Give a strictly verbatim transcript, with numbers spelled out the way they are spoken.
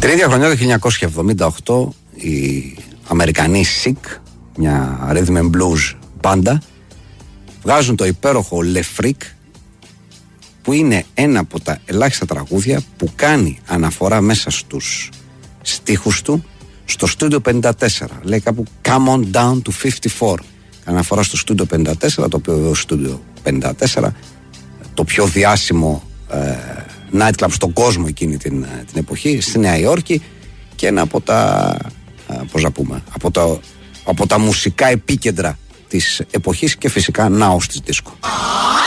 Την ίδια χρονιά, το χίλια εννιακόσια εβδομήντα οκτώ, οι Αμερικανοί Sick, μια rhythm and blues μπάντα, βγάζουν το υπέροχο Le Freak, που είναι ένα από τα ελάχιστα τραγούδια που κάνει αναφορά μέσα στους στίχους του στο Studio πενήντα τέσσερα. Λέει κάπου Come on down to φιφτί φορ. Αναφορά στο Studio πενήντα τέσσερα, το οποίο βέβαια Studio πενήντα τέσσερα, το πιο διάσημο ε, nightclub στον κόσμο εκείνη την, την εποχή, στη Νέα Υόρκη, και ένα από τα, ε, πώς να πούμε, από τα, από τα μουσικά επίκεντρα της εποχής και φυσικά ναός της δίσκο.